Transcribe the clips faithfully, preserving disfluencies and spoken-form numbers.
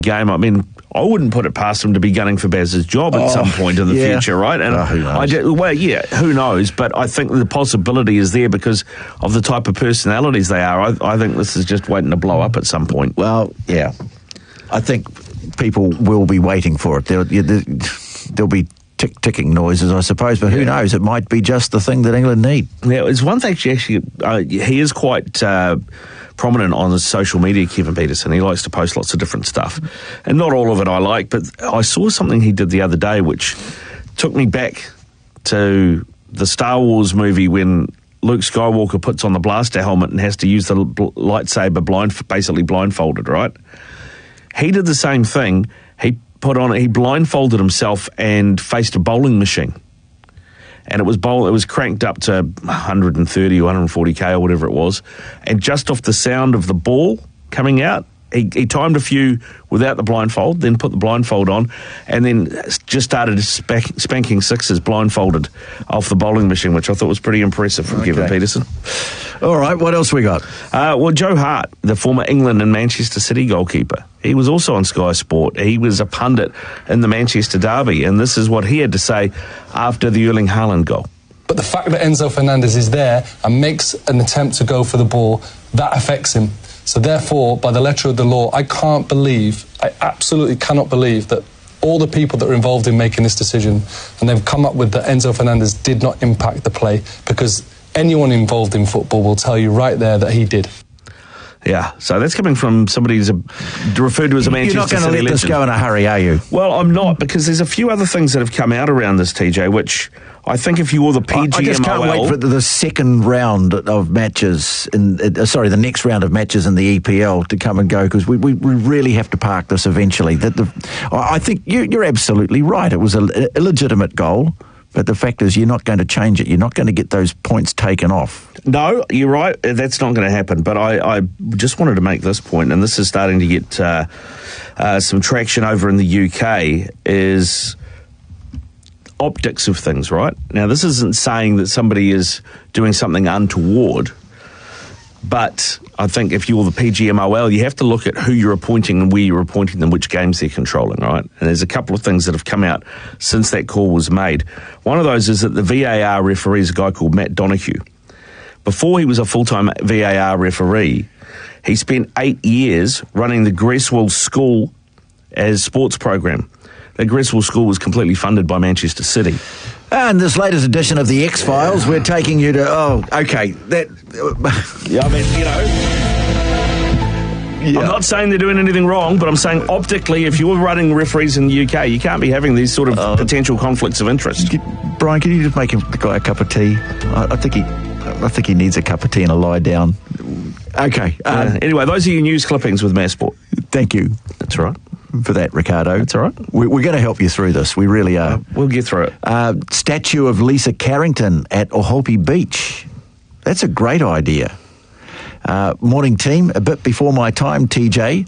game. I mean, I wouldn't put it past him to be gunning for Baz's job at oh, some point in the yeah. future, right? And oh, who knows? I did, well, yeah, who knows? But I think the possibility is there because of the type of personalities they are. I, I think this is just waiting to blow up at some point. Well, yeah. I think people will be waiting for it. There, there'll be tick ticking noises, I suppose, but who yeah. knows? It might be just the thing that England need. Yeah, it's one thing actually. Uh, he is quite uh, prominent on his social media, Kevin Peterson. He likes to post lots of different stuff, and not all of it I like. But I saw something he did the other day, which took me back to the Star Wars movie when Luke Skywalker puts on the blaster helmet and has to use the bl- lightsaber blind, basically blindfolded. Right? He did the same thing. He put on he blindfolded himself and faced a bowling machine, and it was bowl it was cranked up to one thirty or one forty k or whatever it was, and just off the sound of the ball coming out, he, he timed a few without the blindfold, then put the blindfold on, and then just started spank, spanking sixes blindfolded off the bowling machine, which I thought was pretty impressive from okay. Kevin Peterson. All right, what else we got? Uh, well, Joe Hart, the former England and Manchester City goalkeeper, he was also on Sky Sport. He was a pundit in the Manchester derby, and this is what he had to say after the Erling Haaland goal. But the fact that Enzo Fernandez is there and makes an attempt to go for the ball, that affects him. So therefore, by the letter of the law, I can't believe, I absolutely cannot believe that all the people that are involved in making this decision, and they've come up with that Enzo Fernandez did not impact the play, because anyone involved in football will tell you right there that he did. Yeah, so that's coming from somebody who's a, referred to as a Manchester City legend. You're not going to let legend. this go in a hurry, are you? Well, I'm not, because there's a few other things that have come out around this, T J, which I think if you were the P G M O L... I just can't wait for the second round of matches, in, uh, sorry, the next round of matches in the E P L to come and go, because we, we, we really have to park this eventually. That the, I think you, you're absolutely right. It was a, a legitimate goal. But the fact is, you're not going to change it. You're not going to get those points taken off. No, you're right. That's not going to happen. But I, I just wanted to make this point, and this is starting to get uh, uh, some traction over in the U K, is optics of things, right? Now, this isn't saying that somebody is doing something untoward, but I think if you're the P G M O L, you have to look at who you're appointing and where you're appointing them, which games they're controlling, right? And there's a couple of things that have come out since that call was made. One of those is that the V A R referee is a guy called Matt Donoghue. Before he was a full-time V A R referee, he spent eight years running the Gresswell School as sports program. The Gresswell School was completely funded by Manchester City. And this latest edition of the X-Files, we're taking you to, oh, okay, that... yeah, I mean, you know... Yeah. I'm not saying they're doing anything wrong, but I'm saying optically, if you're running referees in the U K, you can't be having these sort of uh, potential conflicts of interest. Brian, can you just make him, the guy a cup of tea? I, I think he... I think he needs a cup of tea and a lie down. Okay. Um, uh, anyway, those are your news clippings with Massport. Thank you. That's all right. For that, Ricardo. That's all right. We're, we're going to help you through this. We really are. Uh, we'll get through it. Uh, statue of Lisa Carrington at Oholpe Beach. That's a great idea. Uh, morning team, a bit before my time, T J.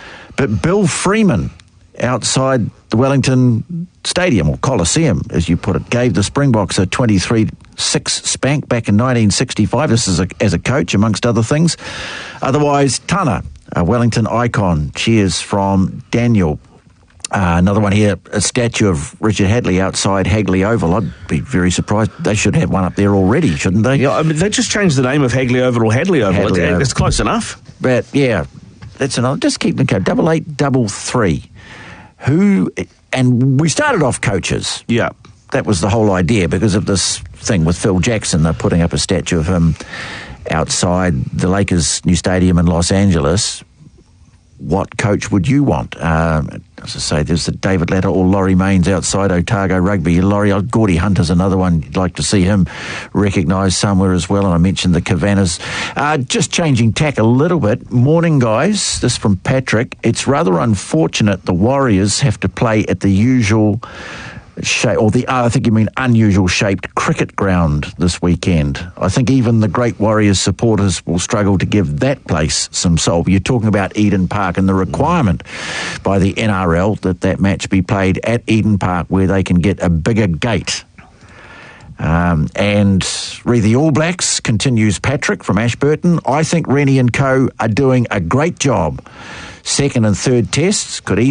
But Bill Freeman, outside the Wellington Stadium, or Coliseum, as you put it, gave the Springboks a twenty-three six spank back in nineteen sixty-five. This is a, as a coach, amongst other things. Otherwise, Tana, a Wellington icon. Cheers from Daniel. Uh, another one here, a statue of Richard Hadley outside Hagley Oval. I'd be very surprised. They should have one up there already, shouldn't they? Yeah, I mean, they just changed the name of Hagley Oval or Hadley Oval. Hadley it's, Oval. It's close enough. But, yeah, that's another. Just keep them going. Double eight, double three. Who, and we started off coaches. Yeah. That was the whole idea because of this thing with Phil Jackson. They're putting up a statue of him outside the Lakers' new stadium in Los Angeles. What coach would you want? Um, as I say, there's the David Latter or Laurie Mains outside Otago Rugby. Laurie, Gordy Hunter's another one. You'd like to see him recognised somewhere as well. And I mentioned the Cavannas. Uh, just changing tack a little bit. Morning, guys. This from Patrick. It's rather unfortunate the Warriors have to play at the usual shape, or the uh, I think you mean unusual shaped cricket ground this weekend. I think even the great Warriors supporters will struggle to give that place some soul. You're talking about Eden Park and the requirement by the N R L that that match be played at Eden Park where they can get a bigger gate. Um, and re the All Blacks, continues Patrick from Ashburton. I think Rennie and co are doing a great job. Second and third tests could